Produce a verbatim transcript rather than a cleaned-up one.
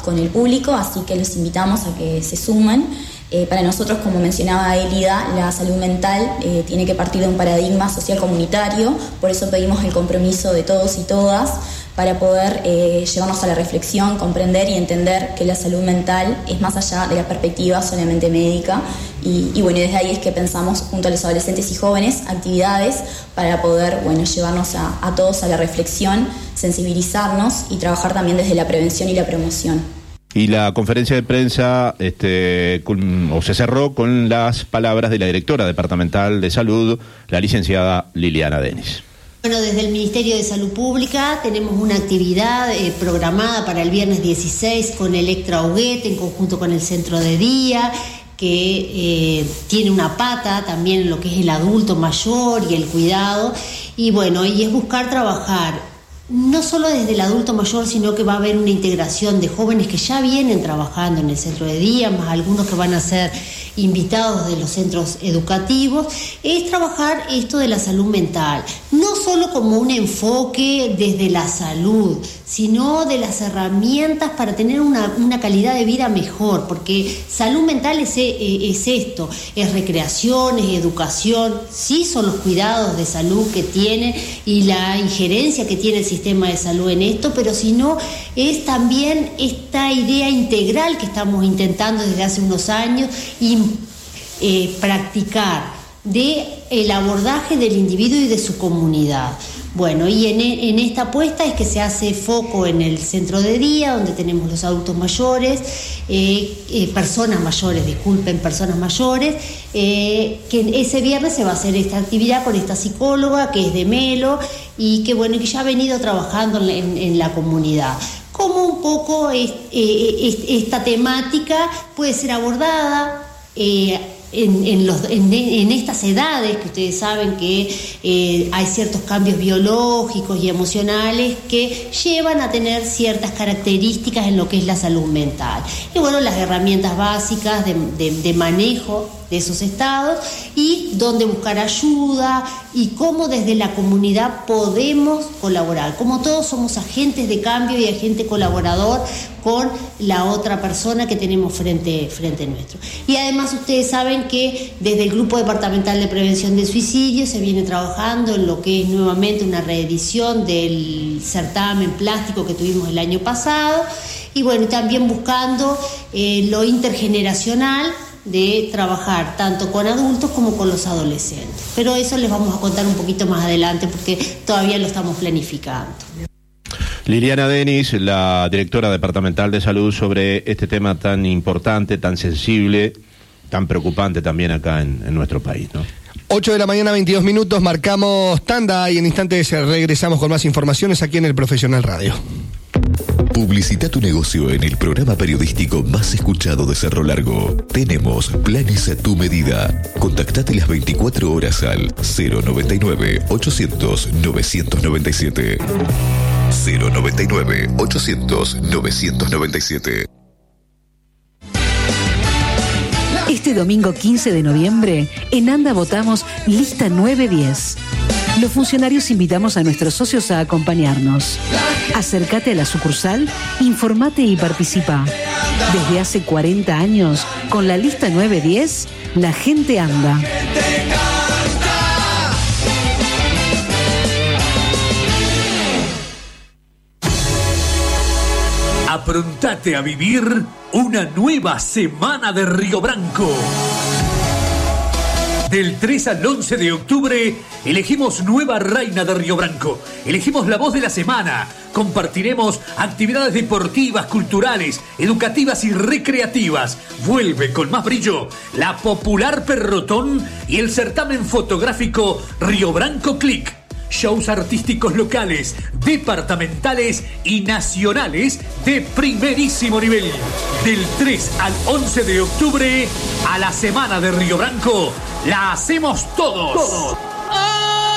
con el público, así que los invitamos a que se sumen. Eh, para nosotros, como mencionaba Elida, la salud mental eh, tiene que partir de un paradigma social comunitario, por eso pedimos el compromiso de todos y todas para poder eh, llevarnos a la reflexión, comprender y entender que la salud mental es más allá de la perspectiva solamente médica y, y bueno, desde ahí es que pensamos junto a los adolescentes y jóvenes actividades para poder, bueno, llevarnos a, a todos a la reflexión, sensibilizarnos y trabajar también desde la prevención y la promoción. Y la conferencia de prensa este, con, o se cerró con las palabras de la directora departamental de salud, la licenciada Liliana Denis. Bueno, desde el Ministerio de Salud Pública tenemos una actividad eh, programada para el viernes dieciséis con Electra Huguet en conjunto con el Centro de Día, que eh, tiene una pata también en lo que es el adulto mayor y el cuidado. Y bueno, y es buscar trabajar no solo desde el adulto mayor, sino que va a haber una integración de jóvenes que ya vienen trabajando en el centro de día, más algunos que van a ser invitados de los centros educativos, es trabajar esto de la salud mental, no solo como un enfoque desde la salud, sino de las herramientas para tener una, una calidad de vida mejor, porque salud mental es, es esto, es recreación, es educación, sí son los cuidados de salud que tiene y la injerencia que tiene el sistema de salud en esto, pero si no, es también esta idea integral que estamos intentando desde hace unos años y eh, practicar de el abordaje del individuo y de su comunidad. Bueno, y en, en esta apuesta es que se hace foco en el centro de día, donde tenemos los adultos mayores, eh, eh, personas mayores, disculpen, personas mayores, eh, que ese viernes se va a hacer esta actividad con esta psicóloga que es de Melo y que bueno, que ya ha venido trabajando en, en, en la comunidad. Cómo un poco es, eh, es, esta temática puede ser abordada eh, En, en, los, en, en estas edades que ustedes saben que eh, hay ciertos cambios biológicos y emocionales que llevan a tener ciertas características en lo que es la salud mental. Y bueno, las herramientas básicas de, de, de manejo de esos estados y dónde buscar ayuda y cómo desde la comunidad podemos colaborar. Como todos somos agentes de cambio y agente colaborador con la otra persona que tenemos frente, frente nuestro. Y además ustedes saben que desde el Grupo Departamental de Prevención del Suicidio se viene trabajando en lo que es nuevamente una reedición del certamen plástico que tuvimos el año pasado y bueno, también buscando eh, lo intergeneracional de trabajar tanto con adultos como con los adolescentes. Pero eso les vamos a contar un poquito más adelante porque todavía lo estamos planificando. Liliana Denis, la directora departamental de salud, sobre este tema tan importante, tan sensible, tan preocupante también acá en, en nuestro país, ¿no? ocho de la mañana, veintidós minutos, marcamos tanda y en instantes regresamos con más informaciones aquí en el Profesional Radio. Publicita tu negocio en el programa periodístico más escuchado de Cerro Largo. Tenemos planes a tu medida. Contactate las veinticuatro horas al cero noventa y nueve, ochocientos, novecientos noventa y siete. cero noventa y nueve, ochocientos, novecientos noventa y siete. Este domingo quince de noviembre, en ANDA votamos Lista nueve diez. Los funcionarios invitamos a nuestros socios a acompañarnos. Acércate a la sucursal, informate y participa. Desde hace cuarenta años, con la Lista nueve diez, la gente anda. Aprontate a vivir una nueva semana de Río Branco. Del tres al once de octubre, elegimos nueva reina de Río Branco. Elegimos la voz de la semana. Compartiremos actividades deportivas, culturales, educativas y recreativas. Vuelve con más brillo la popular Perrotón y el certamen fotográfico Río Branco Click. Shows artísticos locales, departamentales y nacionales de primerísimo nivel. Del tres al once de octubre, a la semana de Río Branco, la hacemos todos. todos.